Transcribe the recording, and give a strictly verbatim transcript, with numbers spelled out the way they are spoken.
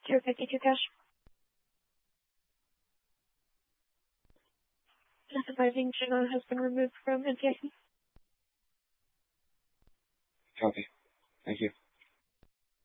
Tier fifty-two cash. Advising Janelle has been removed from N C I C. Copy. Thank you.